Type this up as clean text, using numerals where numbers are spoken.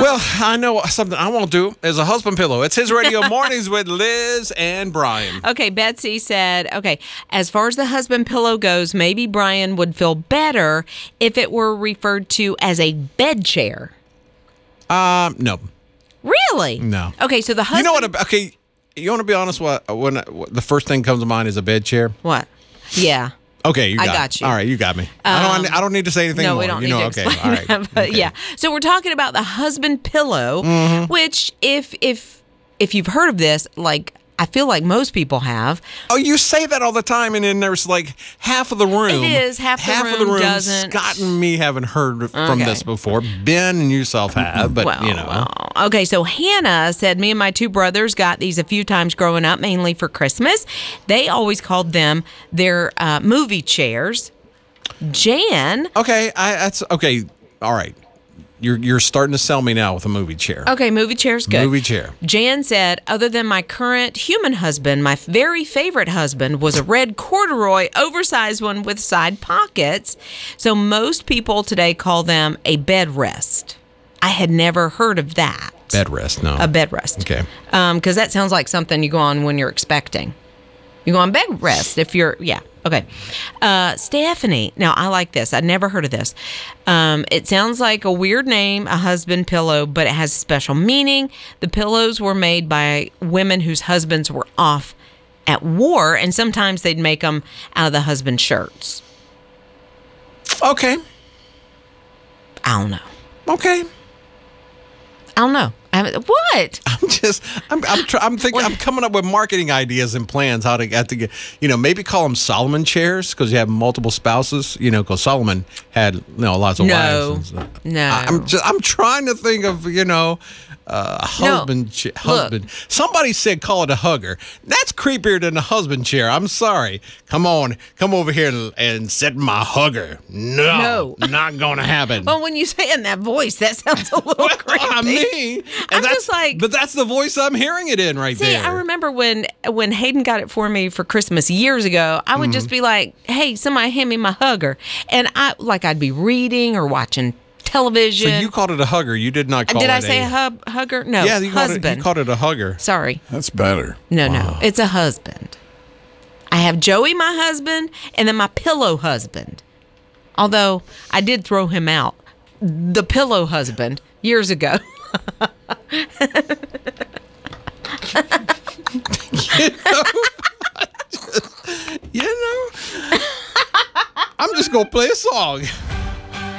Well, I know something I won't do is a husband pillow. It's His Radio Mornings with Liz and Brian. Okay, Betsy said, as far as the husband pillow goes, maybe Brian would feel better if it were referred to as a bed chair. No. Really? No. Okay, so the husband... You know what? Okay, you want to be honest? What the first thing comes to mind is a bed chair? What? Yeah. Okay, I got you. All right, you got me. I don't need to say anything more. No, we don't need to explain all right. that, but Okay. yeah. So we're talking about the husband pillow, which if you've heard of this, like I feel like most people have. Oh, you say that all the time, and then there's like half of the room. It is half of the room doesn't. Scott and me haven't heard from this before. Ben and yourself have, but Well. Okay, so Hannah said, me and my two brothers got these a few times growing up, mainly for Christmas. They always called them their movie chairs. Jan. Okay, that's okay. All right. You're starting to sell me now with a movie chair. Okay, movie chair's good. Movie chair. Jan said, other than my current human husband, my very favorite husband was a red corduroy, oversized one with side pockets. So most people today call them a bed rest. I had never heard of that. Bed rest, no. A bed rest. Okay. Because that sounds like something you go on when you're expecting. You go on bed rest if you're, yeah. Okay. Stephanie. Now, I like this. I'd never heard of this. It sounds like a weird name, a husband pillow, but it has special meaning. The pillows were made by women whose husbands were off at war, and sometimes they'd make them out of the husband's shirts. Okay. I don't know. Okay. I don't know. What? I'm thinking. I'm coming up with marketing ideas and plans how to get maybe call them Solomon chairs because you have multiple spouses. Because Solomon had lots of wives. And stuff. No. I'm trying to think of husband. Husband. Somebody said call it a hugger. That's creepier than a husband chair. I'm sorry. Come over here and sit in my hugger. No, not gonna happen. Well, when you say it in that voice, that sounds a little creepy. I mean, but that's the voice I'm hearing it in right there. See, I remember when Hayden got it for me for Christmas years ago, I would just be like, hey, somebody hand me my hugger. And I'd be reading or watching television. So you called it a hugger. You did not call it Did I say a hugger? No, yeah, you husband. Called it a hugger. Sorry. That's better. No, it's a husband. I have Joey, my husband, and then my pillow husband. Although I did throw him out. The pillow husband years ago. I'm just going to play a song.